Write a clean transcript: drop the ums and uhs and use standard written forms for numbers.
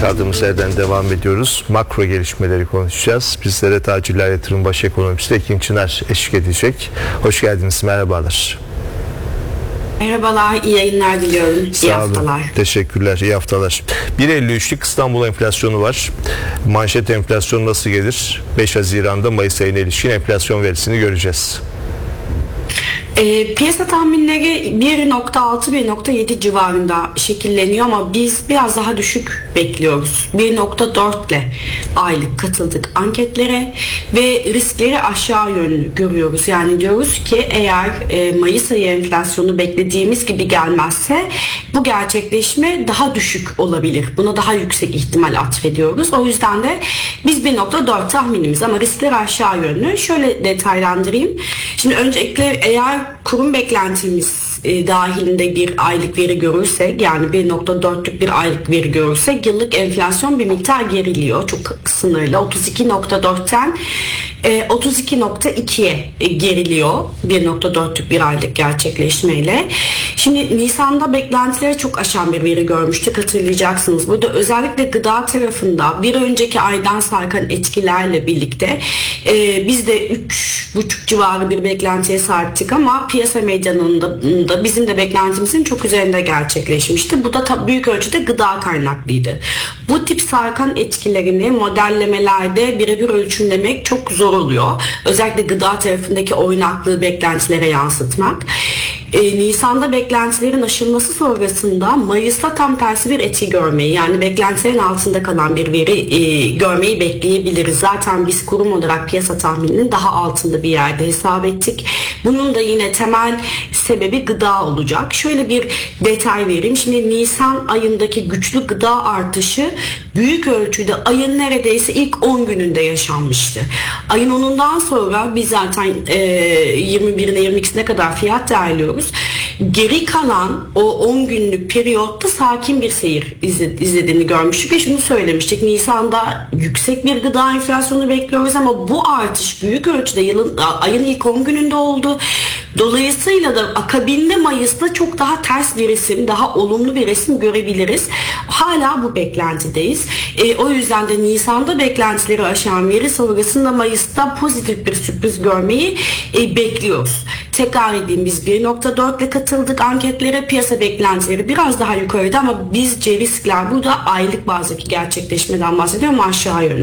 kaldığımız yerden devam ediyoruz. Makro gelişmeleri konuşacağız. Bizlere Tacirler Yatırım Baş Ekonomisti Ekin Çınar eşlik edecek. Hoş geldiniz, merhabalar. Merhabalar, iyi yayınlar diliyorum. İyi haftalar. Teşekkürler, iyi haftalar. 1.53'lük İstanbul enflasyonu var. Manşet enflasyonu nasıl gelir? 5 Haziran'da Mayıs ayına ilişkin enflasyon verisini göreceğiz. Piyasa tahminleri 1.6-1.7 civarında şekilleniyor ama biz biraz daha düşük bekliyoruz. 1.4 ile aylık katıldık anketlere ve riskleri aşağı yönlü görüyoruz. Yani diyoruz ki eğer Mayıs ayı enflasyonu beklediğimiz gibi gelmezse bu gerçekleşme daha düşük olabilir. Buna daha yüksek ihtimal atfediyoruz. O yüzden de biz 1.4 tahminimiz ama riskler aşağı yönlü. Şöyle detaylandırayım. Şimdi öncelikle eğer kurum beklentimiz dahilinde bir aylık veri görürsek, yani 1.4'lük bir aylık veri görürsek yıllık enflasyon bir miktar geriliyor. Çok sınırlı. 32.4'ten 32.2'ye geriliyor 1.4'lük bir aylık gerçekleşmeyle. Şimdi Nisan'da beklentileri çok aşan bir veri görmüştük, hatırlayacaksınız. Burada özellikle gıda tarafında bir önceki aydan sarkan etkilerle birlikte biz de 3,5 civarı bir beklentiye sahiptik ama piyasa medyanın da bizim de beklentimizin çok üzerinde gerçekleşmişti. Bu da büyük ölçüde gıda kaynaklıydı. Bu tip sarkan etkilerini modellemelerde birebir ölçümlemek çok zor oluyor. Özellikle gıda tarafındaki oynaklığı beklentilere yansıtmak. Nisan'da beklentilerin aşılması sonrasında Mayıs'ta tam tersi bir etki görmeyi, yani beklentilerin altında kalan bir veri görmeyi bekleyebiliriz. Zaten biz kurum olarak piyasa tahmininin daha altında bir yerde hesap ettik. Bunun da yine temel sebebi gıda olacak. Şöyle bir detay vereyim. Şimdi Nisan ayındaki güçlü gıda artışı büyük ölçüde ayın neredeyse ilk 10 gününde yaşanmıştı. Ayın 10'undan sonra biz zaten 21'ine 22'sine kadar fiyat değerliyoruz. Geri kalan o 10 günlük periyotta sakin bir seyir izlediğini görmüştük ve şunu söylemiştik. Nisan'da yüksek bir gıda enflasyonu bekliyoruz ama bu artış büyük ölçüde ayın ilk 10 gününde oldu. Dolayısıyla da akabinde Mayıs'ta çok daha ters bir resim, daha olumlu bir resim görebiliriz. Hala bu beklentideyiz. O yüzden de Nisan'da beklentileri aşan veri sonrasında Mayıs'ta pozitif bir sürpriz görmeyi bekliyoruz. Tekrar edeyim, biz 1.4 ile katıldık anketlere, piyasa beklentileri biraz daha yukarıda ama bizce riskler burada aylık bazdaki gerçekleşmeden bahsediyorum, aşağı yönlü.